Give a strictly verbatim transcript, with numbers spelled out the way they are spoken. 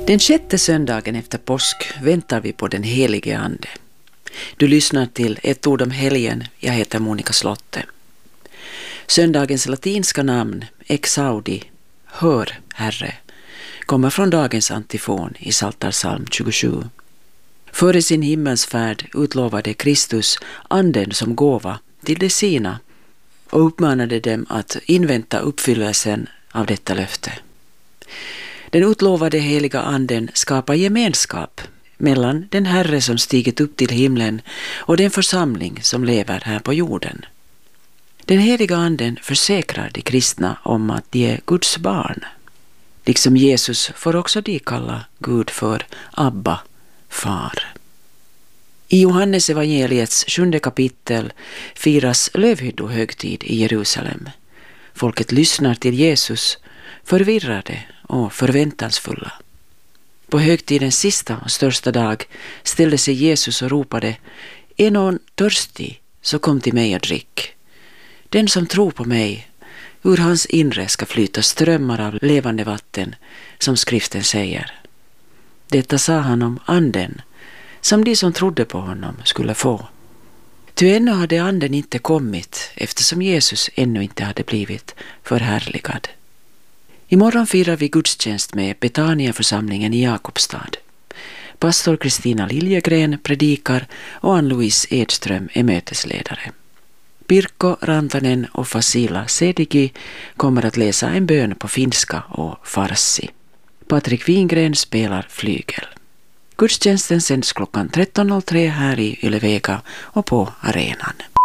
Den sjätte söndagen efter påsk väntar vi på den helige ande. Du lyssnar till Ett ord om helgen. Jag heter Monica Slotte. Söndagens latinska namn, Exaudi, hör Herre, kommer från dagens antifon i Psaltarpsalm tjugosju. Före sin himmelsfärd utlovade Kristus anden som gåva till de sina och uppmanade dem att invänta uppfyllelsen av detta löfte. Den utlovade heliga anden skapar gemenskap mellan den Herre som stigit upp till himlen och den församling som lever här på jorden. Den heliga anden försäkrar de kristna om att de är Guds barn. Liksom Jesus får också de kalla Gud för Abba, far. I Johannes evangeliets sjunde kapitel firas lövhyddohögtid i Jerusalem. Folket lyssnar till Jesus, förvirrade och förväntansfulla. På högtidens sista och största dag ställde sig Jesus och ropade: "Är någon törstig, så kom till mig och drick. Den som tror på mig, ur hans inre ska flyta strömmar av levande vatten, som skriften säger." Detta sa han om anden, som de som trodde på honom skulle få. Ty ännu hade anden inte kommit, eftersom Jesus ännu inte hade blivit förhärligad. Imorgon firar vi gudstjänst med Betania-församlingen i Jakobstad. Pastor Kristina Liljegren predikar och Ann-Louise Edström är mötesledare. Pirkko Rantanen och Fasila Sedigi kommer att läsa en bön på finska och farsi. Patrik Wingren spelar flygel. Gudstjänsten sänds klockan tretton noll tre här i Ylevega och på arenan.